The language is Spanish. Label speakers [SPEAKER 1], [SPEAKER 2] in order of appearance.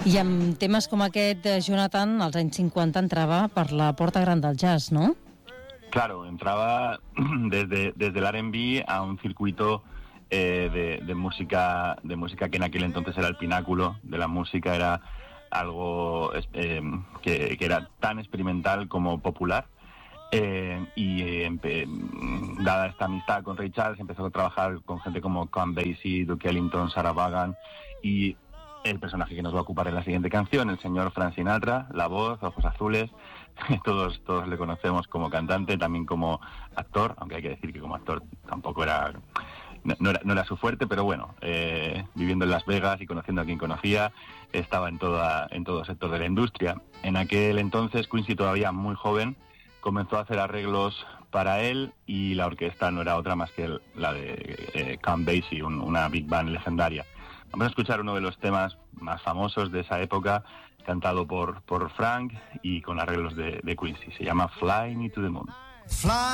[SPEAKER 1] I amb temes com aquest, Jonathan, als anys 50 entrava per la porta gran del jazz, ¿no?
[SPEAKER 2] Claro, entraba desde el R&B a un circuito de música que en aquel entonces era el pináculo de la música, era algo que era tan experimental como popular. Dada esta amistad con Ray Charles, empezó a trabajar con gente como Count Basie, Duke Ellington, Sarah Vaughan, y el personaje que nos va a ocupar en la siguiente canción, el señor Frank Sinatra, la voz, ojos azules. Todos le conocemos como cantante, también como actor, aunque hay que decir que como actor tampoco era... No era su fuerte, pero bueno, viviendo en Las Vegas y conociendo a quien conocía, estaba en todo sector de la industria. En aquel entonces, Quincy, todavía muy joven, comenzó a hacer arreglos para él, y la orquesta no era otra más que la de Count Basie, una big band legendaria. Vamos a escuchar uno de los temas más famosos de esa época, cantado por Frank y con arreglos de Quincy. Se llama Fly Me to the Moon.
[SPEAKER 3] Fly